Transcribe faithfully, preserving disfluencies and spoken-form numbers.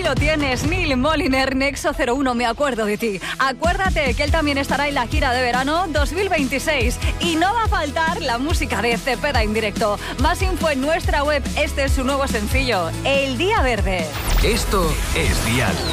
lo tienes, Neil Moliner, Nexo cero uno, me acuerdo de ti. Acuérdate que él también estará en la gira de verano dos mil veintiséis y no va a faltar la música de Cepeda en directo. Más info en nuestra web, este es su nuevo sencillo, El Día Verde. Esto es Dial.